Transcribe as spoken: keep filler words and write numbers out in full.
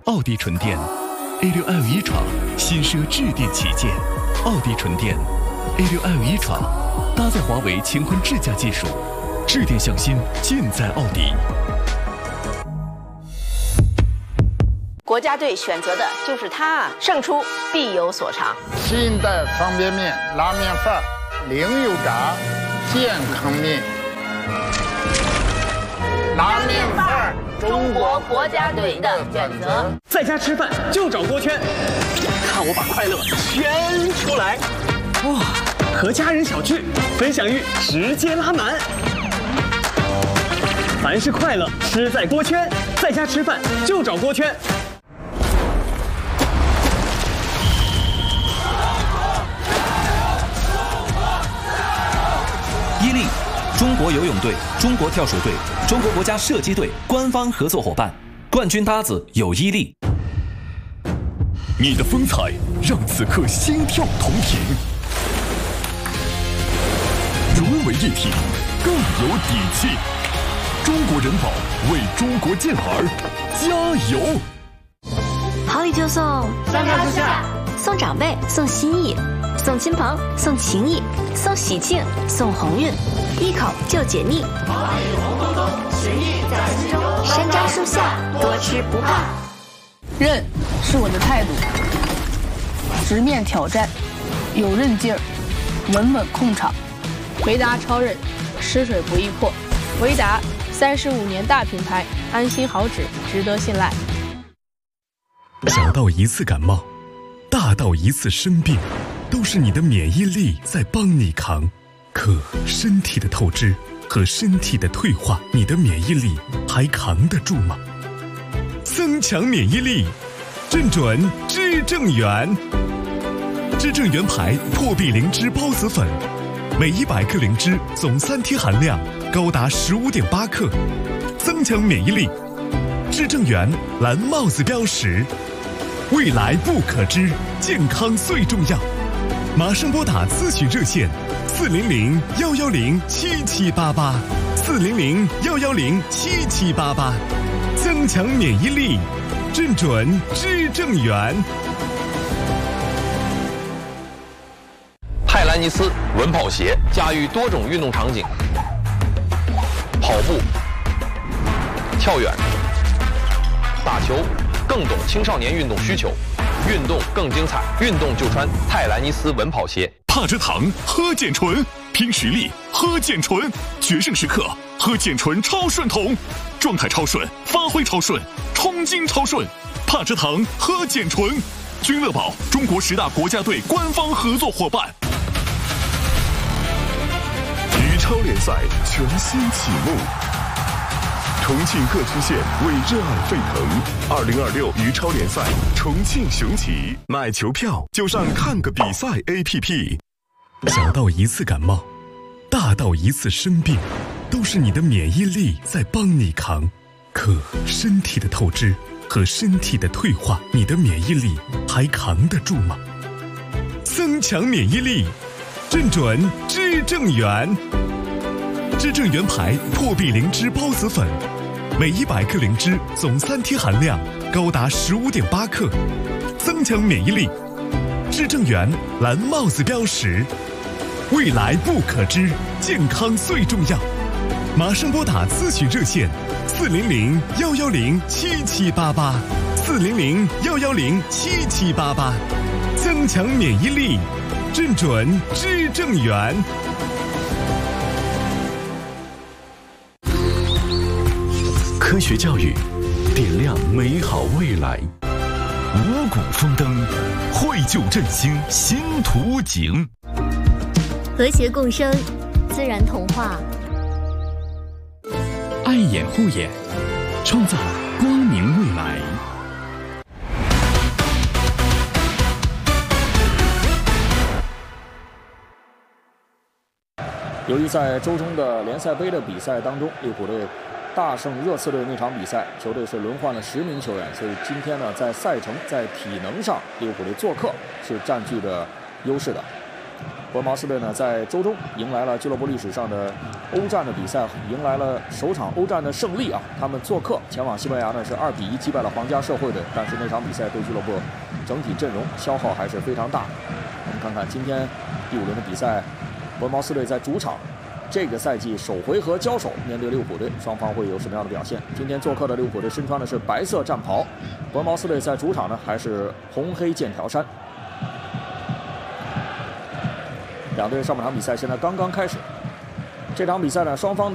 奥迪纯电 A 六 L 一闯，新奢智电旗舰，奥迪纯电 A 六 L 一闯，搭载华为乾坤智驾技术，智电向心，尽在奥迪。 国家队选择的就是它啊，胜出必有所长。 新一代方便面拉面饭，零油炸，健康面。拉面饭， 中国国家队的选择。 在家吃饭就找锅圈，看我把快乐圈出来。哇，和家人小聚，分享欲直接拉满。凡是快乐，吃在锅圈。在家吃饭就找锅圈。 伊利，中国游泳队、中国跳水队、中国国家射击队官方合作伙伴，冠军搭子有伊利。 你的风采让此刻心跳同频，融为一体，更有底气。中国人保为中国健儿加油！ 好礼就送， 三上四下， 送长辈，送心意，送亲朋，送情谊，送喜庆，送鸿运，一口就解腻。 好礼红彤彤，情谊在心中。 山楂树下，多吃不怕。 韧是我的态度，直面挑战，有韧劲儿，稳稳控场。维达超韧，湿水不易破。维达三十五年大品牌，安心好纸，值得信赖。 小到一次感冒，大到一次生病，都是你的免疫力在帮你扛。可身体的透支和身体的退化，你的免疫力还扛得住吗？增强免疫力，正准知正元。知正元牌破壁灵芝孢子粉，每一百克灵芝总三贴含量高达十五点八克，增强免疫力。知正元蓝帽子标识，未来不可知，健康最重要。马上拨打咨询热线四零零幺幺零七七八八，四零零幺幺零七七八八，增强免疫力，正准知正元。 泰兰尼斯稳跑鞋驾驭多种运动场景，跑步、跳远、打球，更懂青少年运动需求，运动更精彩，运动就穿泰兰尼斯稳跑鞋。 帕蔗糖喝碱醇，拼实力喝碱醇，决胜时刻喝碱醇超顺酮，状态超顺，发挥超顺，冲劲超顺。帕蔗糖喝碱醇，君乐宝中国十大国家队官方合作伙伴。羽超联赛全新启幕，重庆各区县为热爱沸腾。二零二六羽超联赛重庆雄起，买球票就上看个比赛 A P P。小到一次感冒，大到一次生病，都是你的免疫力在帮你扛。可身体的透支和身体的退化，你的免疫力还扛得住吗？增强免疫力，正准知正元。知正元牌破壁灵芝孢子粉，每一百克灵芝总三贴含量高达十五点八克，增强免疫力。知正元蓝帽子标识，未来不可知，健康最重要。马上拨打咨询热线四零零幺幺零七七八八，四零零幺幺零七七八八，增强免疫力，正准知正元。科学教育，点亮美好未来。五谷丰登，绘就振兴新图景。 和谐共生，自然童话。 爱眼护眼，创造光明未来。 由于在周中的联赛杯的比赛当中，利物浦队大胜热刺队那场比赛，球队是轮换了十名球员，所以今天呢，在赛程在体能上，利物浦队做客是占据着优势的。 伯恩茅斯队呢在周中迎来了俱乐部历史上的欧战的比赛，迎来了首场欧战的胜利啊！他们做客前往西班牙呢是二比一击败了皇家社会队，但是那场比赛对俱乐部整体阵容消耗还是非常大。我们看看今天第五轮的比赛，伯恩茅斯队在主场。 这个赛季首回合交手，面对利物浦队，双方会有什么样的表现？今天做客的利物浦队身穿的是白色战袍，伯恩茅斯队在主场呢还是红黑剑条衫。两队上半场比赛现在刚刚开始，这场比赛呢双方的。